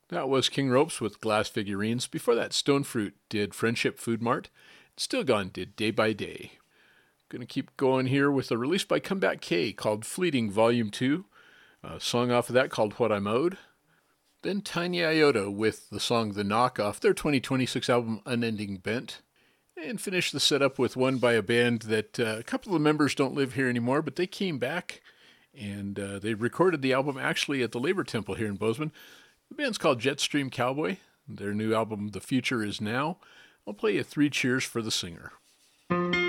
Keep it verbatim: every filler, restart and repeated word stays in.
That was King Ropes with Glass Figurines. Before that, Stone Fruit did Friendship Food Mart. Still Gone did Day by Day. Gonna keep going here with a release by Comeback K called Fleeting Volume two. A song off of that called What I'm Owed. Then Tiny Iota with the song The Knock off their twenty twenty-six album Unending Bent. And finish the setup with one by a band that uh, a couple of the members don't live here anymore, but they came back and uh, they recorded the album actually at the Labor Temple here in Bozeman. The band's called Jetstream Cowboy. Their new album, The Future Is Now. I'll play you Three Cheers for the Singer.